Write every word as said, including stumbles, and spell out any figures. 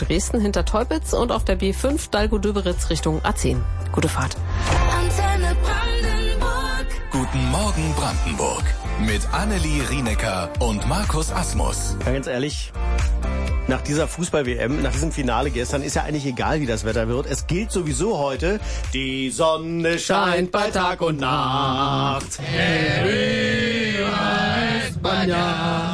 Dresden hinter Teupitz und auf der B fünf Dalgo-Döberitz Richtung A zehn. Gute Fahrt. Antenne Brandenburg. Guten Morgen Brandenburg. Mit Annelie Rienecker und Markus Asmus. Ja, ganz ehrlich, nach dieser Fußball-W M, nach diesem Finale gestern, ist ja eigentlich egal, wie das Wetter wird. Es gilt sowieso heute, die Sonne scheint bei Tag und Nacht. Hey, España.